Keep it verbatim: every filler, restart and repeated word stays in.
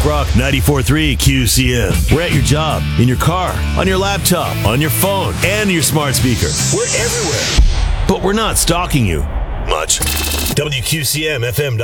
Rock ninety-four point three Q C M. We're at your job, in your car, on your laptop, on your phone, and your smart speaker. We're everywhere. But we're not stalking you much. W Q C M F M.